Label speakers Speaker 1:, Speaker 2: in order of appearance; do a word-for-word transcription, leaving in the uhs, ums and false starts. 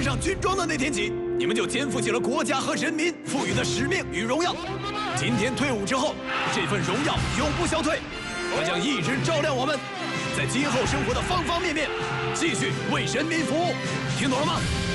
Speaker 1: 上军装的那天起，你们就肩负起了国家和人民赋予的使命与荣耀。今天退伍之后，这份荣耀永不消退，它将一直照亮我们，在今后生活的方方面面，继续为人民服务。听懂了吗？